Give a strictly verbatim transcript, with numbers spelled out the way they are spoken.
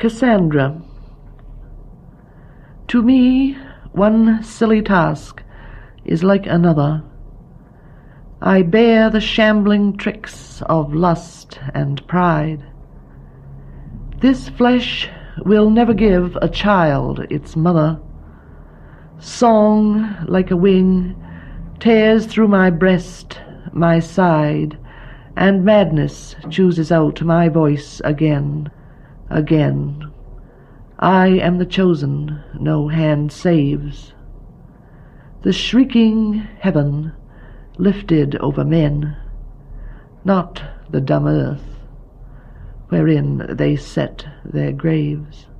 Cassandra. To me, one silly task is like another. I bear the shambling tricks of lust and pride. This flesh will never give a child its mother. Song, like a wing, tears through my breast, my side, and madness chooses out my voice again, again. I am the chosen, no hand saves. The shrieking heaven lifted over men, not the dumb earth, wherein they set their graves.